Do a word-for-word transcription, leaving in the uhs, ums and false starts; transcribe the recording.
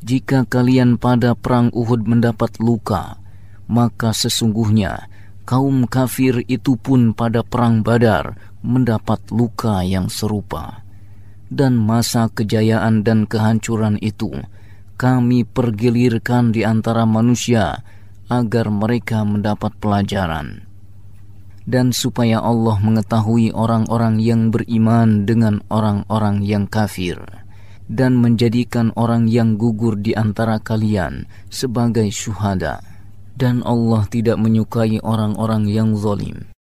jika kalian pada perang Uhud mendapat luka, maka sesungguhnya kaum kafir itu pun pada perang Badar mendapat luka yang serupa. Dan masa kejayaan dan kehancuran itu kami pergilirkan di antara manusia agar mereka mendapat pelajaran. Dan supaya Allah mengetahui orang-orang yang beriman dengan orang-orang yang kafir, dan menjadikan orang yang gugur di antara kalian sebagai syuhada. Dan Allah tidak menyukai orang-orang yang zalim.